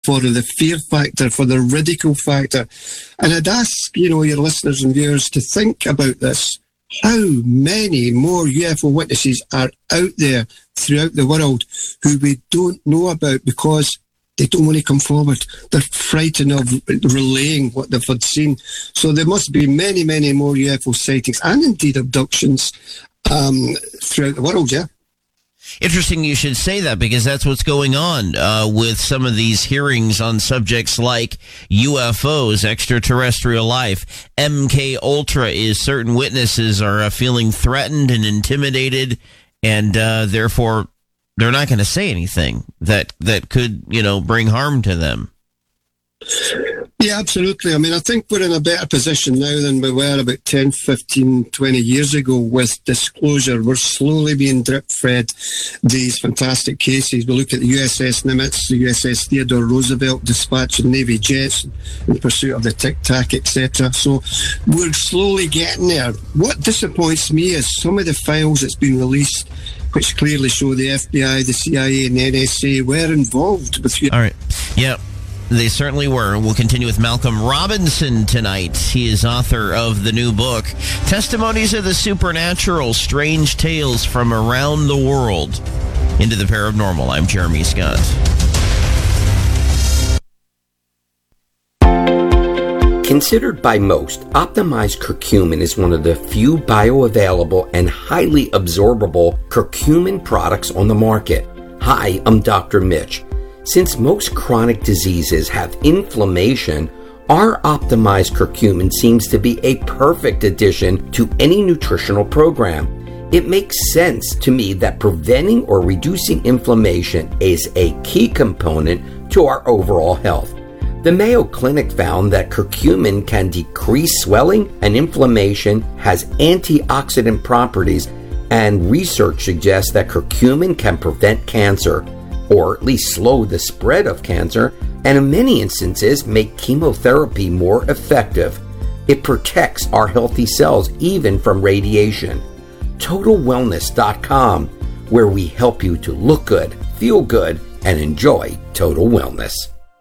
for the fear factor, for the ridicule factor. And I'd ask, your listeners and viewers to think about this. How many more UFO witnesses are out there throughout the world who we don't know about because they don't want to come forward? They're frightened of relaying what they've seen. So there must be many, many more UFO sightings and indeed abductions throughout the world, yeah. Interesting you should say that, because that's what's going on with some of these hearings on subjects like UFOs, extraterrestrial life. MK Ultra is certain witnesses are feeling threatened and intimidated, and therefore they're not going to say anything that could, bring harm to them. Yeah, absolutely. I mean, I think we're in a better position now than we were about 10, 15, 20 years ago with disclosure. We're slowly being drip-fed these fantastic cases. We look at the USS Nimitz, the USS Theodore Roosevelt dispatching Navy jets in pursuit of the Tic Tac, etc. So we're slowly getting there. What disappoints me is some of the files that's been released, which clearly show the FBI, the CIA, and the NSA were involved with you. All right. Yeah. They certainly were. We'll continue with Malcolm Robinson tonight. He is author of the new book, Testimonies of the Supernatural, Strange Tales from Around the World. Into the Paranormal. I'm Jeremy Scott. Considered by most, optimized curcumin is one of the few bioavailable and highly absorbable curcumin products on the market. Hi, I'm Dr. Mitch. Since most chronic diseases have inflammation, our optimized curcumin seems to be a perfect addition to any nutritional program. It makes sense to me that preventing or reducing inflammation is a key component to our overall health. The Mayo Clinic found that curcumin can decrease swelling and inflammation, has antioxidant properties, and research suggests that curcumin can prevent cancer, or at least slow the spread of cancer, and in many instances make chemotherapy more effective. It protects our healthy cells even from radiation. TotalWellness.com, where we help you to look good, feel good, and enjoy total wellness.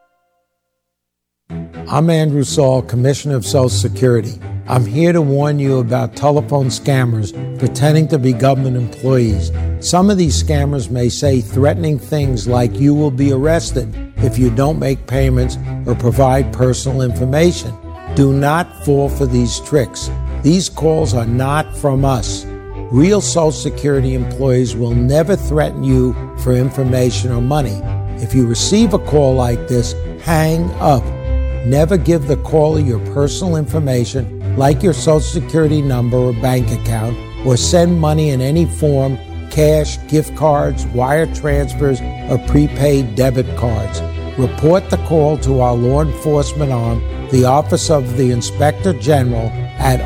I'm Andrew Saul, Commissioner of Social Security. I'm here to warn you about telephone scammers pretending to be government employees. Some of these scammers may say threatening things like you will be arrested if you don't make payments or provide personal information. Do not fall for these tricks. These calls are not from us. Real Social Security employees will never threaten you for information or money. If you receive a call like this, hang up. Never give the caller your personal information, like your Social Security number or bank account, or send money in any form, cash, gift cards, wire transfers, or prepaid debit cards. Report the call to our law enforcement arm, the Office of the Inspector General, at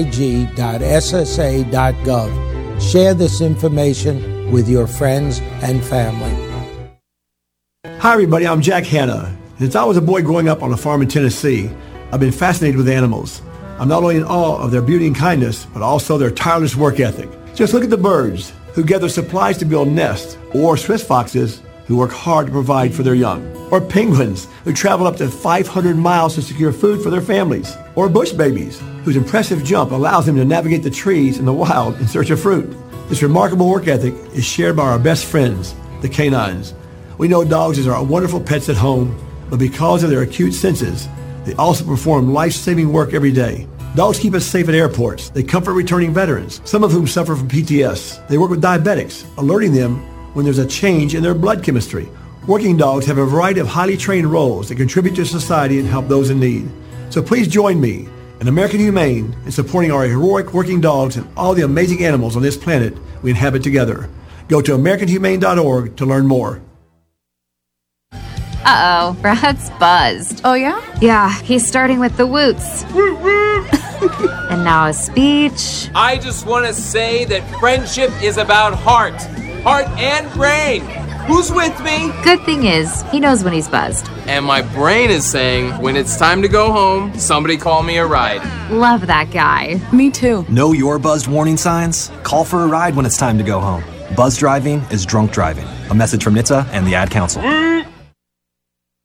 oig.ssa.gov. Share this information with your friends and family. Hi everybody, I'm Jack Hanna. Since I was a boy growing up on a farm in Tennessee, I've been fascinated with animals. I'm not only in awe of their beauty and kindness, but also their tireless work ethic. Just look at the birds who gather supplies to build nests, or Swiss foxes who work hard to provide for their young, or penguins who travel up to 500 miles to secure food for their families, or bush babies whose impressive jump allows them to navigate the trees in the wild in search of fruit. This remarkable work ethic is shared by our best friends, the canines. We know dogs are wonderful pets at home, but because of their acute senses, they also perform life-saving work every day. Dogs keep us safe at airports. They comfort returning veterans, some of whom suffer from PTS. They work with diabetics, alerting them when there's a change in their blood chemistry. Working dogs have a variety of highly trained roles that contribute to society and help those in need. So please join me and American Humane in supporting our heroic working dogs and all the amazing animals on this planet we inhabit together. Go to AmericanHumane.org to learn more. Uh-oh, Brad's buzzed. Oh, yeah? Yeah, he's starting with the woots. And now a speech. I just want to say that friendship is about heart and brain. Who's with me? Good thing is, he knows when he's buzzed. And my brain is saying, when it's time to go home, somebody call me a ride. Love that guy. Me too. Know your buzzed warning signs? Call for a ride when it's time to go home. Buzz driving is drunk driving. A message from NHTSA and the Ad Council.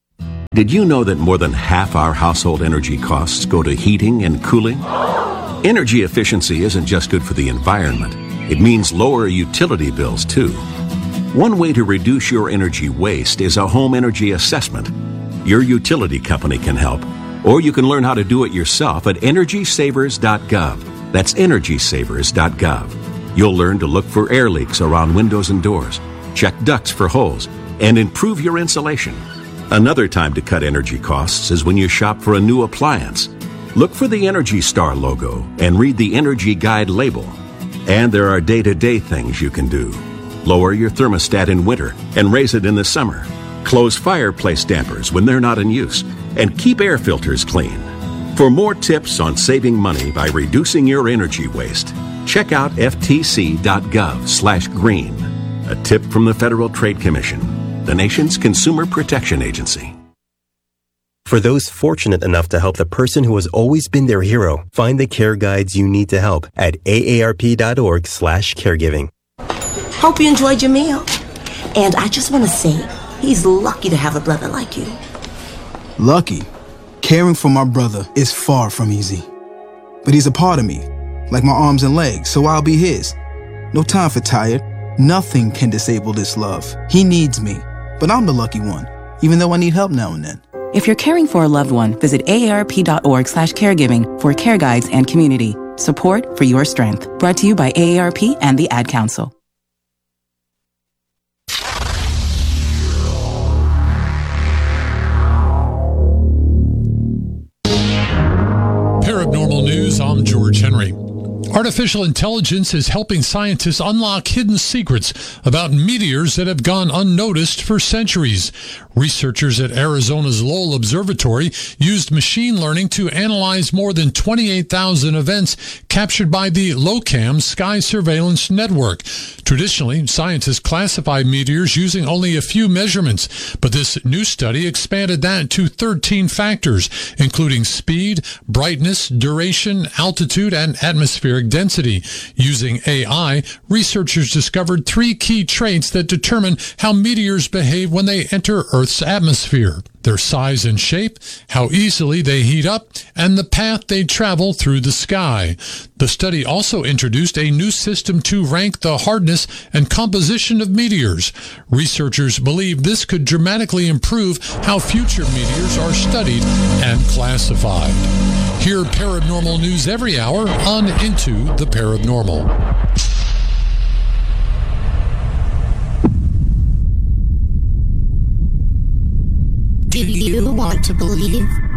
Did you know that more than half our household energy costs go to heating and cooling? Energy efficiency isn't just good for the environment. It means lower utility bills, too. One way to reduce your energy waste is a home energy assessment. Your utility company can help, or you can learn how to do it yourself at EnergySavers.gov. That's EnergySavers.gov. You'll learn to look for air leaks around windows and doors, check ducts for holes, and improve your insulation. Another time to cut energy costs is when you shop for a new appliance. Look for the Energy Star logo and read the Energy Guide label. And there are day-to-day things you can do. Lower your thermostat in winter and raise it in the summer. Close fireplace dampers when they're not in use. And keep air filters clean. For more tips on saving money by reducing your energy waste, check out ftc.gov/green. A tip from the Federal Trade Commission, the nation's consumer protection agency. For those fortunate enough to help the person who has always been their hero, find the care guides you need to help at aarp.org/caregiving. Hope you enjoyed your meal. And I just want to say, he's lucky to have a brother like you. Lucky? Caring for my brother is far from easy. But he's a part of me, like my arms and legs, so I'll be his. No time for tired. Nothing can disable this love. He needs me, but I'm the lucky one, even though I need help now and then. If you're caring for a loved one, visit aarp.org/caregiving for care guides and community support for your strength. Brought to you by AARP and the Ad Council. Paranormal News, I'm George Henry. Artificial intelligence is helping scientists unlock hidden secrets about meteors that have gone unnoticed for centuries. Researchers at Arizona's Lowell Observatory used machine learning to analyze more than 28,000 events captured by the LOCAM Sky Surveillance Network. Traditionally, scientists classify meteors using only a few measurements, but this new study expanded that to 13 factors, including speed, brightness, duration, altitude, and atmospheric density. Using AI, researchers discovered 3 key traits that determine how meteors behave when they enter Earth's atmosphere: their size and shape, how easily they heat up, and the path they travel through the sky. The study also introduced a new system to rank the hardness and composition of meteors. Researchers believe this could dramatically improve how future meteors are studied and classified. Hear paranormal news every hour on Into the Paranormal. Do you want to believe?